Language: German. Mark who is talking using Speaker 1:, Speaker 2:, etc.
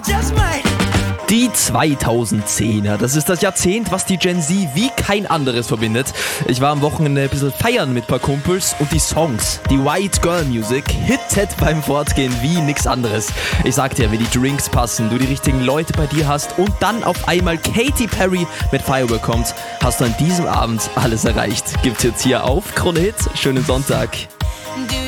Speaker 1: Die 2010er, das ist das Jahrzehnt, was die Gen Z wie kein anderes verbindet. Ich war am Wochenende ein bisschen feiern mit ein paar Kumpels und die Songs, die White Girl Music, hittet beim Fortgehen wie nix anderes. Ich sag dir, wie die Drinks passen, du die richtigen Leute bei dir hast und dann auf einmal Katy Perry mit Firework kommt, hast du an diesem Abend alles erreicht. Gibt's jetzt hier auf Krone Hit. Schönen Sonntag.